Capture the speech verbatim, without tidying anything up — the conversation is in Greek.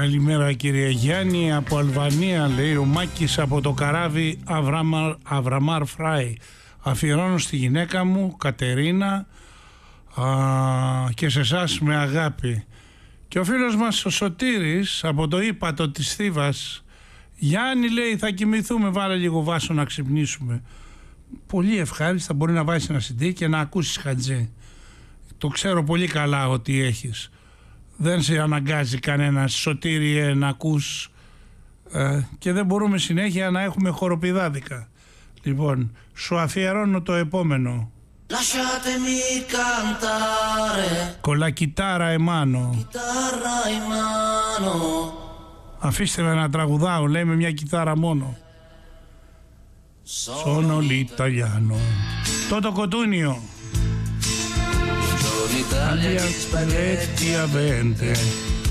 Καλημέρα κύριε Γιάννη, από Αλβανία λέει ο Μάκης από το καράβι Αβραμάρ, Αβραμάρ Φράι. Αφιερώνω στη γυναίκα μου Κατερίνα α, και σε εσάς με αγάπη. Και ο φίλος μας ο Σωτήρης από το ύπατο της Θήβας, Γιάννη λέει θα κοιμηθούμε, βάλε λίγο Βάσο να ξυπνήσουμε. Πολύ ευχάριστα, μπορεί να βάζεις ένα σι ντι και να ακούσεις Χατζή. Το ξέρω πολύ καλά ότι έχεις. Δεν σε αναγκάζει κανένας, Σωτήριε, να ακούς ε, και δεν μπορούμε συνέχεια να έχουμε χοροπηδάδικα. Λοιπόν, σου αφιερώνω το επόμενο. Lasciatemi cantare. Κολακιτάρα εμάνο. Chitarra in mano. Αφήστε με να τραγουδάω, λέει, με μια κιθάρα μόνο. Sono l'italiano. Τότο Κοτούνιο. Italia spaghetti a vente.